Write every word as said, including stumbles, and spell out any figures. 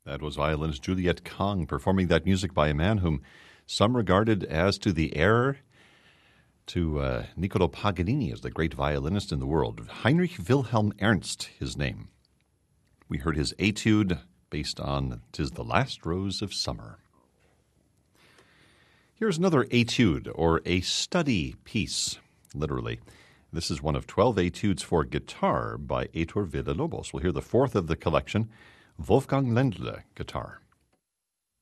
That was violinist Juliet Kang performing that music by a man whom some regarded as to the heir to uh, Niccolò Paganini as the great violinist in the world. Heinrich Wilhelm Ernst, his name. We heard his etude based on "'Tis the Last Rose of Summer." Here's another etude, or a study piece, literally. This is one of twelve etudes for guitar by Heitor Villa-Lobos. We'll hear the fourth of the collection, Wolfgang Ländle Guitar.